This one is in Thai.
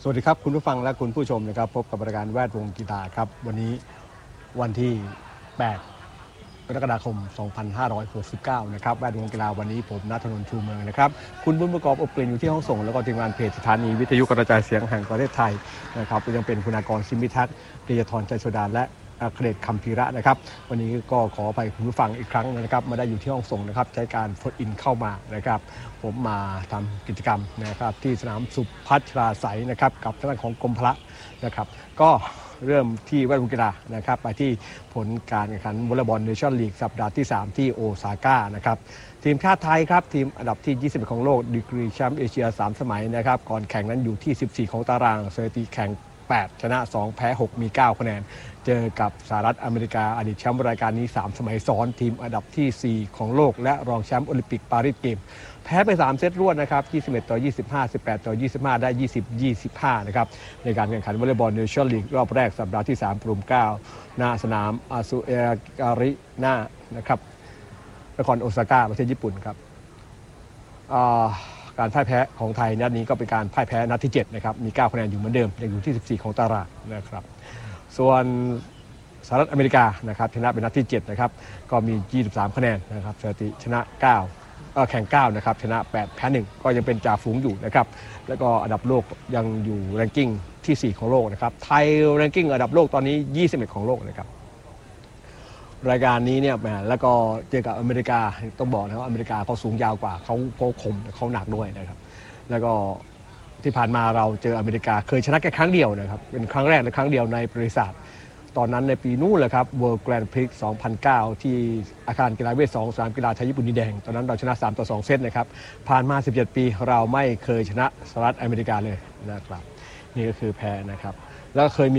สวัสดีครับคุณผู้ฟังและคุณผู้ชมนะครับพบกับรายการแวดวงกีฬาครับวันนี้วันที่8กรกฎาคม2569นะครับแวดวงกีฬาวันนี้ผมณัฐนนท์ชูเมืองนะครับคุณบุญประกอบอบกลิ่นอยู่ที่ห้องส่งแล้วก็ทีมงานเพจสถานีวิทยุกระจายเสียงแห่งประเทศไทยนะครับยังเป็นคุณากรซิมิทัศน์เดียธรใจโสดาและเครดคำพีระนะครับวันนี้ก็ขอไปคุณผู้ฟังอีกครั้งนะครับมาได้อยู่ที่ห้องส่งนะครับใช้การโฟนอินเข้ามานะครับผมมาทำกิจกรรมนะครับที่สนามสุพัชราไสยนะครับกับทางด้านของกรมพละนะครับก็เริ่มที่แวดวงกีฬานะครับไปที่ผลการแข่งขันวอลเลย์บอลเนชั่นลีกสัปดาห์ที่3ที่โอซาก้านะครับทีมชาติไทยครับทีมอันดับที่21ของโลกดีกรีแชมป์เอเชีย3สมัยนะครับก่อนแข่งนั้นอยู่ที่14ของตารางสถิติแข่ง8ชนะ2แพ้6มี9คะแนนเจอกับสหรัฐอเมริกาอดีตแชมป์รายการนี้3สมัยซ้อนทีมอันดับที่4ของโลกและรองแชมป์โอลิมปิกปารีสเกมส์แพ้ไป3เซตรวดนะครับ21-25 18-25ได้20-25นะครับในการแข่งขันวอลเลย์บอลเนชั่นลีกรอบแรกสัปดาห์ที่3กลุ่ม9หน้าสนามอาซุเอการิน่านะครับนครโอซาก้าประเทศญี่ปุ่นครับการพ่ายแพ้ของไทยนัดนี้ก็เป็นการพ่ายแพ้นัดที่7นะครับมี9คะแนนอยู่เหมือนเดิมยังอยู่ที่14ของตารางนะครับส่วนสหรัฐอเมริกานะครับชนะเป็นนัดที่7นะครับก็มี23คะแนนนะครับสถิติชนะ9แข่ง9นะครับชนะ8แพ้1ก็ยังเป็นจ่าฝูงอยู่นะครับแล้วก็อันดับโลกยังอยู่แรงกิ้งที่4ของโลกนะครับไทยแรงกิ้งอันดับโลกตอนนี้21ของโลกนะครับรายการนี้เนี่ยแล้วก็เจอกับอเมริกาต้องบอกนะว่าอเมริกาเขาสูงยาวกว่าเขาคมเขาหนักด้วยนะครับแล้วก็ที่ผ่านมาเราเจออเมริกาเคยชนะแค่ครั้งเดียวนะครับเป็นครั้งแรกและครั้งเดียวในประวัติศาสตร์ตอนนั้นในปีนู้นเลยครับ World Grand Prix 2009 ที่อาคารกีฬาเวท2สนามกีฬาไทยญี่ปุ่นดินแดงตอนนั้นเราชนะ3-2เซตนะครับผ่านมา17ปีเราไม่เคยชนะสหรัฐอเมริกาเลยนะครับนี่ก็คือแพ้นะครับแล้วเคยมี